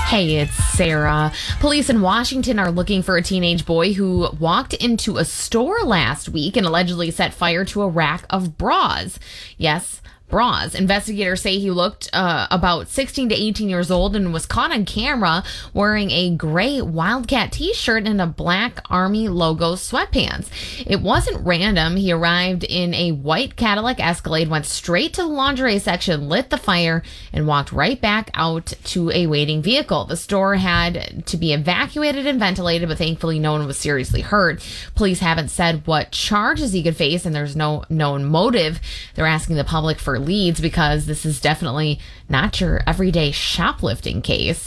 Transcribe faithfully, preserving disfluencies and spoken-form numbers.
Hey, it's Sarah. Police in Washington are looking for a teenage boy who walked into a store last week and allegedly set fire to a rack of bras. Yes, bras. Investigators say he looked uh, about sixteen to eighteen years old and was caught on camera wearing a gray Wildcat t-shirt and a black Army logo sweatpants. It wasn't random. He arrived in a white Cadillac Escalade, went straight to the lingerie section, lit the fire, and walked right back out to a waiting vehicle. The store had to be evacuated and ventilated, but thankfully no one was seriously hurt. Police haven't said what charges he could face, and there's no known motive. They're asking the public for leads because this is definitely not your everyday shoplifting case.